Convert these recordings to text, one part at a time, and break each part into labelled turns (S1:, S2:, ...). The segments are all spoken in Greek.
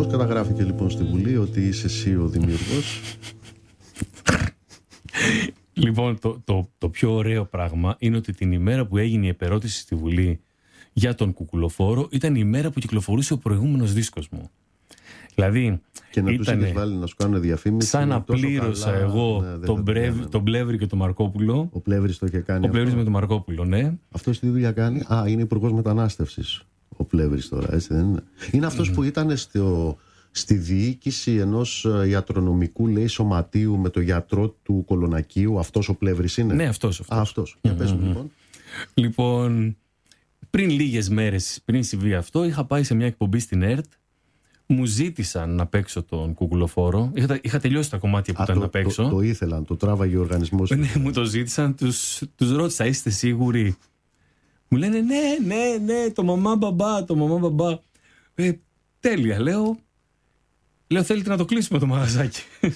S1: Πώς καταγράφηκε λοιπόν στη Βουλή ότι είσαι εσύ ο δημιουργός?
S2: Λοιπόν, το πιο ωραίο πράγμα είναι ότι την ημέρα που έγινε η επερώτηση στη Βουλή για τον Κουκουλοφόρο ήταν η ημέρα που κυκλοφορούσε ο προηγούμενος δίσκος μου. Δηλαδή,
S1: και να τους είχες βάλει να σου κάνουν διαφήμιση.
S2: Σαν να πλήρωσα εγώ τον Πλεύρη και τον Μαρκόπουλο.
S1: Ο Πλεύρης το είχε κάνει.
S2: Ο Πλεύρης με τον Μαρκόπουλο, ναι.
S1: Αυτός τι δουλειά κάνει? Είναι υπουργός μετανάστευσης ο Πλεύρης τώρα, έτσι δεν είναι? Είναι αυτός που ήταν στη διοίκηση ενός ιατρονομικού, λέει, σωματείου με το γιατρό του Κολονακίου. Αυτός ο Πλεύρης είναι?
S2: Ναι, αυτός.
S1: Αυτός. Για πες μου, λοιπόν.
S2: Λοιπόν, πριν λίγες μέρες, πριν συμβεί αυτό, είχα πάει σε μια εκπομπή στην ΕΡΤ. Μου ζήτησαν να παίξω τον Κουκουλοφόρο. Είχα τελειώσει τα κομμάτια που ήταν να παίξω.
S1: Το ήθελαν, το τράβαγε ο οργανισμός.
S2: Ναι, μου το ζήτησαν, τους ρώτησα, είστε σίγουροι? Μου λένε ναι, το μαμά μπαμπά. Τέλεια, λέω, θέλετε να το κλείσουμε το μαγαζάκι?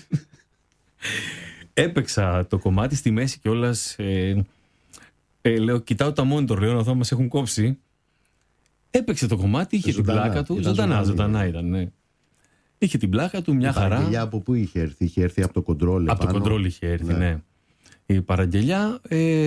S2: Έπαιξα το κομμάτι στη μέση κιόλας. Λέω, κοιτάω τα monitor, λέω, να δω, μας έχουν κόψει. Έπαιξε το κομμάτι, είχε την πλάκα του. Ζωντανά ήταν, ναι. Είχε την πλάκα του, μια χαρά. Η
S1: παραγγελιά από πού είχε έρθει? Είχε έρθει από το κοντρόλ.
S2: Από το κοντρόλ είχε έρθει, ναι. Η παραγγελιά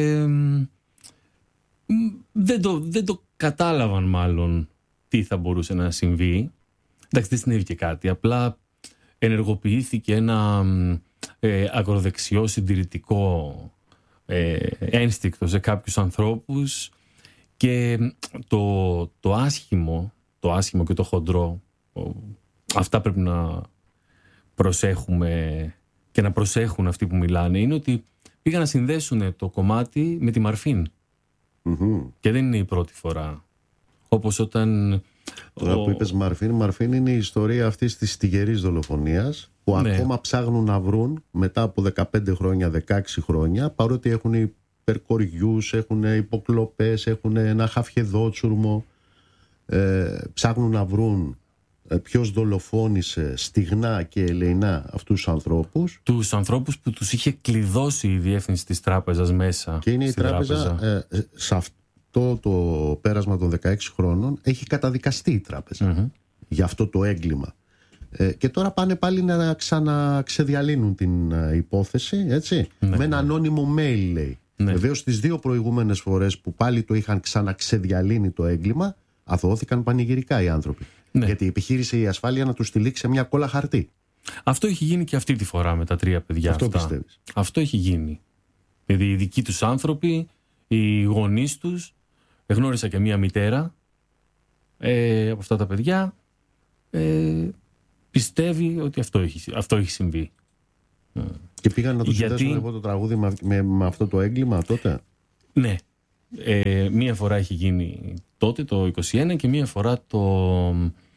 S2: δεν το κατάλαβαν μάλλον τι θα μπορούσε να συμβεί. Εντάξει, δεν συνέβη και κάτι. Απλά ενεργοποιήθηκε ένα ακροδεξιό συντηρητικό ένστικτο σε κάποιους ανθρώπους. Και το άσχημο και το χοντρό, αυτά πρέπει να προσέχουμε και να προσέχουν αυτοί που μιλάνε, είναι ότι πήγαν να συνδέσουν το κομμάτι με τη Μαρφίν. Και δεν είναι η πρώτη φορά. Όπως όταν...
S1: Τώρα που είπες Μαρφίν είναι η ιστορία αυτής της στιγερής δολοφονίας που ακόμα ψάχνουν να βρουν μετά από 15 χρόνια, 16 χρόνια, παρότι έχουν υπερκοριούς, έχουν υποκλοπές, έχουν ένα χαφιεδότσουρμο, ψάχνουν να βρουν ποιος δολοφόνησε στιγνά και ελεεινά αυτούς τους ανθρώπους. Τους
S2: ανθρώπους που τους είχε κλειδώσει η διεύθυνση της τράπεζας μέσα.
S1: Και είναι η τράπεζα, σε αυτό το πέρασμα των 16 χρόνων, έχει καταδικαστεί η τράπεζα για αυτό το έγκλημα. Και τώρα πάνε πάλι να ξαναξεδιαλύνουν την υπόθεση, έτσι, με ένα ανώνυμο mail, λέει. Βεβαίως τις δύο προηγούμενες φορές που πάλι το είχαν ξαναξεδιαλύνει το έγκλημα, αθωώθηκαν πανηγυρικά οι άνθρωποι. Γιατί επιχείρησε η ασφάλεια να τους τυλίξει σε μια κόλλα χαρτί.
S2: Αυτό έχει γίνει και αυτή τη φορά με τα 3 παιδιά.
S1: Αυτό πιστεύεις?
S2: Αυτό έχει γίνει. Δηλαδή οι δικοί τους άνθρωποι, οι γονείς τους, γνώρισα και μια μητέρα από αυτά τα παιδιά, πιστεύει ότι αυτό έχει συμβεί.
S1: Και πήγαν να του συνδέσουν εγώ το τραγούδι με αυτό το έγκλημα τότε?
S2: Ναι. Μία φορά έχει γίνει τότε, το 2021, και μία φορά το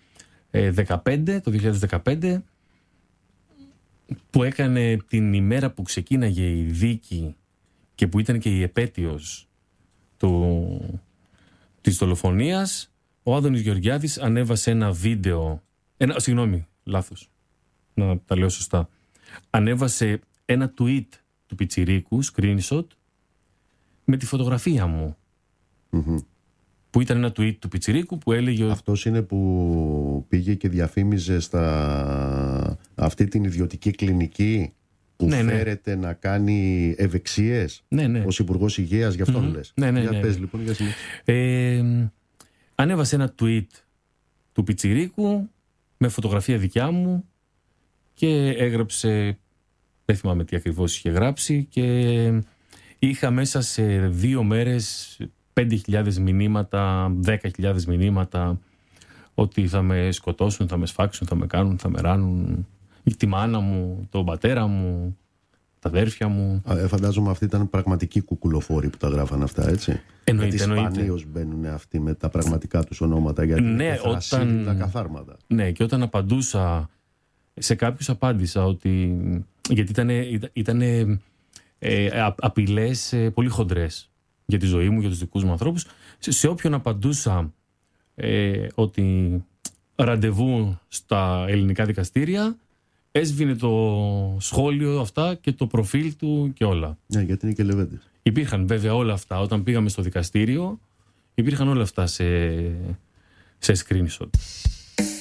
S2: 2015, που έκανε την ημέρα που ξεκίναγε η δίκη και που ήταν και η επέτειος της δολοφονίας. Ο Άδωνης Γεωργιάδης ανέβασε ένα βίντεο, συγγνώμη, λάθος, να τα λέω σωστά. Ανέβασε ένα tweet του Πιτσιρίκου, screenshot, με τη φωτογραφία μου. Που ήταν ένα tweet του Πιτσιρίκου που έλεγε...
S1: Αυτός είναι που πήγε και διαφήμιζε αυτή την ιδιωτική κλινική που φέρεται να κάνει ευεξίες ως Υπουργός Υγείας, γι' αυτό λες? Για πες λοιπόν, για
S2: ανέβασε ένα tweet του Πιτσιρίκου με φωτογραφία δικιά μου και έγραψε, δεν θυμάμαι τι ακριβώς είχε γράψει, και είχα μέσα σε 2 μέρες 5.000 μηνύματα, 10.000 μηνύματα ότι θα με σκοτώσουν, θα με σφάξουν, θα με κάνουν, θα με ράνουν, τη μάνα μου, τον πατέρα μου, τα αδέρφια μου.
S1: Φαντάζομαι αυτοί ήταν πραγματικοί κουκουλοφόροι που τα γράφαν αυτά, έτσι?
S2: Εννοείται.
S1: Σπανίως μπαίνουν αυτοί με τα πραγματικά τους ονόματα, γιατί είναι τα καθάρματα.
S2: Ναι, και όταν απαντούσα σε κάποιους, απάντησα ότι, γιατί ήταν απειλές πολύ χοντρές για τη ζωή μου, για τους δικούς μου ανθρώπους. Σε όποιον απαντούσα ότι ραντεβού στα ελληνικά δικαστήρια, έσβηνε το σχόλιο αυτά και το προφίλ του και όλα.
S1: Ναι, γιατί είναι και λεβέντες.
S2: Υπήρχαν βέβαια όλα αυτά, όταν πήγαμε στο δικαστήριο, υπήρχαν όλα αυτά σε screenshot.